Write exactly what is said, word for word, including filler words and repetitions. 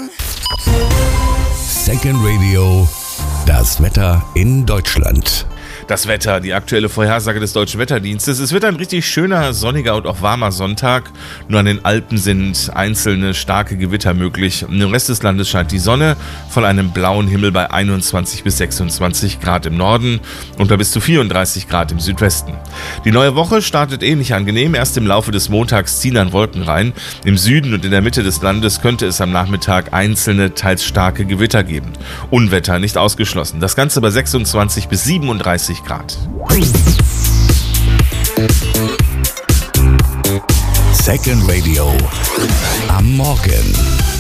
Second Radio, das Wetter in Deutschland. Das Wetter, die aktuelle Vorhersage des Deutschen Wetterdienstes. Es wird ein richtig schöner, sonniger und auch warmer Sonntag. Nur an den Alpen sind einzelne starke Gewitter möglich. Im Rest des Landes scheint die Sonne von einem blauen Himmel bei einundzwanzig bis sechsundzwanzig Grad im Norden und bei bis zu vierunddreißig Grad im Südwesten. Die neue Woche startet ähnlich angenehm. Erst im Laufe des Montags ziehen dann Wolken rein. Im Süden und in der Mitte des Landes könnte es am Nachmittag einzelne, teils starke Gewitter geben. Unwetter nicht ausgeschlossen. Das Ganze bei sechsundzwanzig bis siebenunddreißig Grad. Second Radio am Morgen.